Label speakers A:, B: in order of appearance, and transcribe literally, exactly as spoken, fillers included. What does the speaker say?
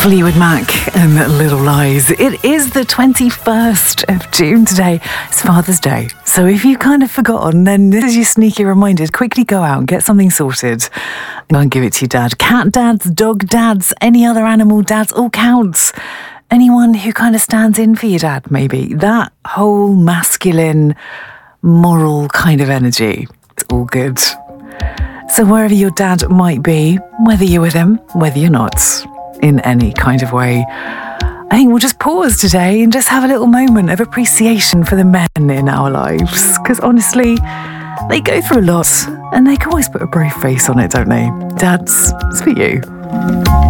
A: Fleetwood Mac and Little Lies. It is the twenty-first of June today. It's Father's Day. So if you've kind of forgotten, then this is your sneaky reminder. Quickly go out and get something sorted. Go and give it to your dad. Cat dads, dog dads, any other animal dads, all counts. Anyone who kind of stands in for your dad, maybe. That whole masculine, moral kind of energy. It's all good. So wherever your dad might be, whether you're with him, whether you're not, in any kind of way, I think we'll just pause today and just have a little moment of appreciation for the men in our lives. Because honestly, they go through a lot and they can always put a brave face on it, don't they? Dads, it's for you.